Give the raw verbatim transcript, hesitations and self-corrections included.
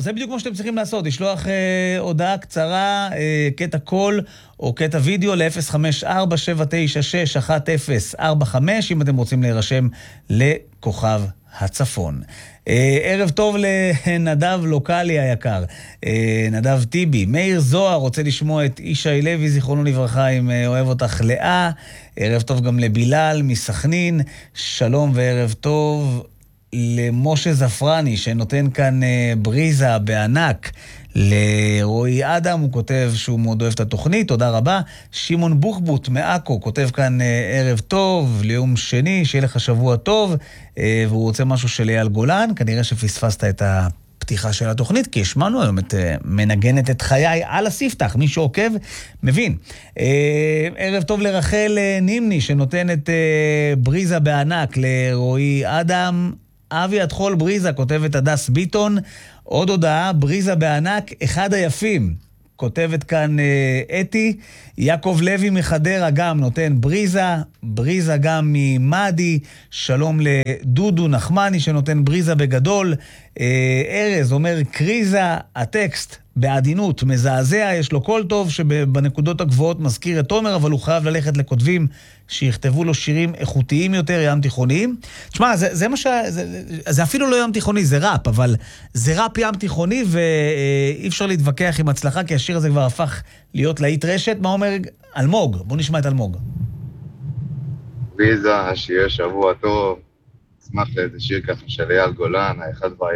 זה בדיוק מה שאתם צריכים לעשות, לשלוח אה, הודעה קצרה, אה, קטע קול או קטע וידאו ל-אפס חמש ארבע שבע תשע שש אחת אפס ארבע חמש, אם אתם רוצים להירשם לכוכב הצפון. אה, ערב טוב לנדב לוקלי היקר, אה, נדב טיבי. מאיר זוהר רוצה לשמוע את ישי לוי, זיכרונו לברכה, אם אה, אוהב אותך לאה. ערב טוב גם לבילal מסכנין, שלום וערב טוב למשה זפרני שנותן כאן אה, בריזה בענק. לרועי אדם, הוא כותב שהוא מאוד אוהב את התוכנית, תודה רבה. שמעון בוחבוט מאקו כותב כאן אה, ערב טוב, ליום שני, שיהיה לך שבוע טוב, אה, והוא רוצה משהו של אייל גולן. כנראה שפספסת את הפתיחה של התוכנית, כי השמענו היום את אה, מנגנת את חיי על הספתח, מי שעוקב מבין. אה, ערב טוב לרחל אה, נימני שנותנת אה, בריזה בענק לרועי אדם. אבי אתחול בריזה, כותבת הדס ביטון. עוד הודעה, בריזה בענק, אחד היפים, כותבת כאן אה, אתי. יעקב לוי מחדרה גם נותן בריזה, בריזה גם ממדי. שלום לדודו נחמני שנותן בריזה בגדול. אה, ארז אומר קריזה, הטקסט בעדינות מזעזע, יש לו קול טוב שבנקודות הגבוהות מזכיר את תומר, אבל הוא חייב ללכת לכותבים שיכתבו לו שירים איכותיים יותר, ים תיכוניים. תשמע, זה, זה, מה ש... זה, זה אפילו לא ים תיכוני, זה ראפ, אבל זה ראפ ים תיכוני, ואי אפשר להתווכח עם הצלחה, כי השיר הזה כבר הפך להיות להיט רשת. מה אומר אלמוג? בוא נשמע את אלמוג. ויזה, שיהיה שבוע טוב. אשמח לאיזה שיר ככה של אייל גולן, האחד